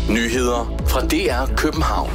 Nyheder fra DR København.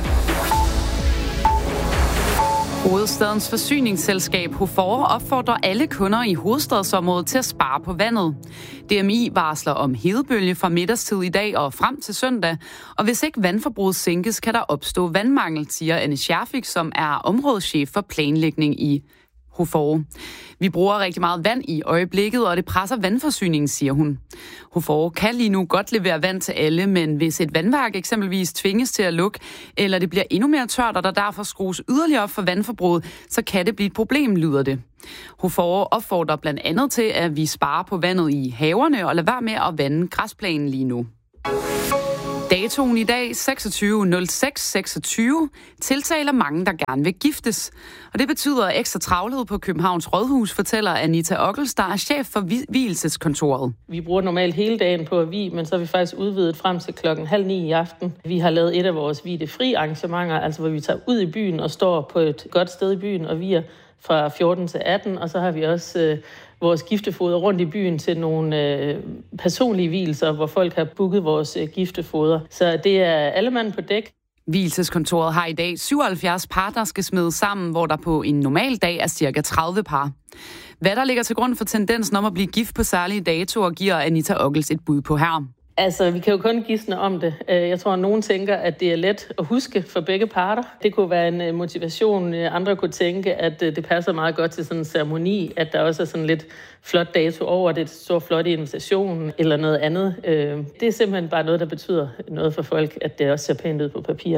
Hovedstadens forsyningsselskab HOFOR opfordrer alle kunder i hovedstadsområdet til at spare på vandet. DMI varsler om hedebølge fra middagstid i dag og frem til søndag, og hvis ikke vandforbruget sænkes, kan der opstå vandmangel, siger Anne Scherfik, som er områdeschef for planlægning i HOFOR. Vi bruger rigtig meget vand i øjeblikket, og det presser vandforsyningen, siger hun. HOFOR kan lige nu godt levere vand til alle, men hvis et vandværk eksempelvis tvinges til at lukke, eller det bliver endnu mere tørt, og der derfor skrues yderligere op for vandforbruget, så kan det blive et problem, lyder det. HOFOR opfordrer blandt andet til, at vi sparer på vandet i haverne og lader være med at vande græsplænen lige nu. Datoen i dag, 26.06.26, tiltaler mange, der gerne vil giftes. Og det betyder ekstra travlhed på Københavns Rådhus, fortæller Anita Ockels, der er chef for vielseskontoret. Vi bruger normalt hele dagen på at vie, men så har vi faktisk udvidet frem til 8:30 i aften. Vi har lavet et af vores vie-fri arrangementer, altså hvor vi tager ud i byen og står på et godt sted i byen og vier fra 14 til 18, og så har vi også vores giftefoder rundt i byen til nogle personlige vielser, hvor folk har booket vores giftefoder. Så det er alle mand på dæk. Vielseskontoret har i dag 77 par, der skal smedes sammen, hvor der på en normal dag er cirka 30 par. Hvad der ligger til grund for tendensen om at blive gift på særlige datoer, giver Anita Ockels et bud på her. Altså, vi kan jo kun gisne om det. Jeg tror, at nogen tænker, at det er let at huske for begge parter. Det kunne være en motivation. Andre kunne tænke, at det passer meget godt til sådan en ceremoni, at der også er sådan lidt flot dato over det, så flot invitation eller noget andet. Det er simpelthen bare noget, der betyder noget for folk, at det også ser pænt ud på papir.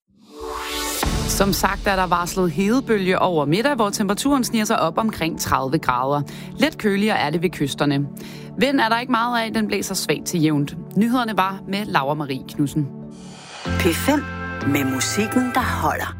Som sagt er der varslet hedebølge over middag, hvor temperaturen sniger sig op omkring 30 grader. Let køligere er det ved kysterne. Vind er der ikke meget af, den blæser svagt til jævnt. Nyhederne var med Laura Marie Knudsen. P5 med musikken, der holder.